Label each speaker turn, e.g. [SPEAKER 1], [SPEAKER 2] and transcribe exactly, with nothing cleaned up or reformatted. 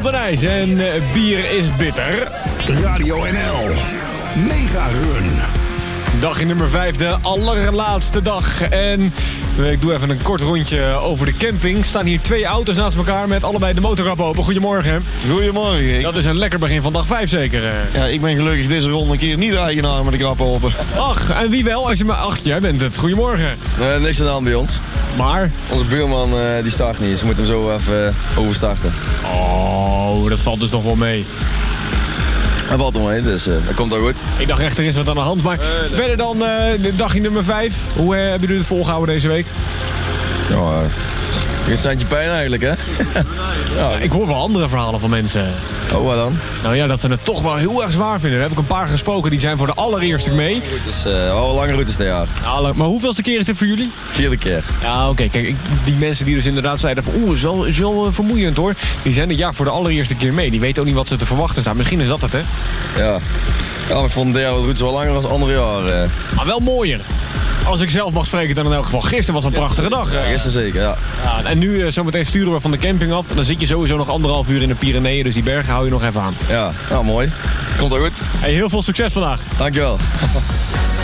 [SPEAKER 1] den IJs en uh, bier is bitter.
[SPEAKER 2] Radio N L. Mega Run.
[SPEAKER 1] Dag in nummer vijf, de allerlaatste dag. En ik doe even een kort rondje over de camping. Er staan hier twee auto's naast elkaar met allebei de motorkap open. Goedemorgen.
[SPEAKER 3] Goedemorgen.
[SPEAKER 1] Dat is een lekker begin van dag vijf zeker.
[SPEAKER 3] Ja, ik ben gelukkig deze ronde een keer niet de eigenaar met de krap open.
[SPEAKER 1] Ach, en wie wel? Als je maar... Ach, jij bent het. Goedemorgen.
[SPEAKER 4] Nee, niks aan de hand bij ons.
[SPEAKER 1] Maar?
[SPEAKER 4] Onze buurman uh, die start niet, dus we moeten hem zo even uh, overstarten.
[SPEAKER 1] Oh, dat valt dus nog wel mee.
[SPEAKER 4] Hij valt er mee, dus uh, dat komt al goed.
[SPEAKER 1] Ik dacht echt, er is wat aan de hand. Maar uh, verder dan uh, de dagje nummer vijf. Hoe uh, hebben jullie het volgehouden deze week?
[SPEAKER 4] Ja, uh, een standje pijn eigenlijk, hè?
[SPEAKER 1] Ja, ik hoor wel andere verhalen van mensen.
[SPEAKER 4] Oh, wat dan?
[SPEAKER 1] Nou ja, dat ze het toch wel heel erg zwaar vinden. Daar heb ik een paar gesproken, die zijn voor de allereerste mee.
[SPEAKER 4] Het is uh, al een lange route dit jaar.
[SPEAKER 1] Ja, maar hoeveelste keer is dit voor jullie?
[SPEAKER 4] Vierde keer.
[SPEAKER 1] Ja, oké. Okay. Kijk, ik, die mensen die dus inderdaad zeiden van... Oeh, is wel, is wel uh, vermoeiend hoor. Die zijn dit jaar voor de allereerste keer mee. Die weten ook niet wat ze te verwachten staan. Misschien is dat het, hè?
[SPEAKER 4] Ja. Ja, ik vond de derde route wel langer dan andere jaren.
[SPEAKER 1] Maar wel mooier. Als ik zelf mag spreken, dan in elk geval. Gisteren was een prachtige dag.
[SPEAKER 4] Ja, gisteren zeker, ja.
[SPEAKER 1] ja en nu uh, zometeen sturen we van de camping af. Dan zit je sowieso nog anderhalf uur in de Pyreneeën. Dus die bergen hou je nog even aan.
[SPEAKER 4] Ja, nou mooi. Komt ook goed.
[SPEAKER 1] Hey, heel veel succes vandaag.
[SPEAKER 4] Dankjewel.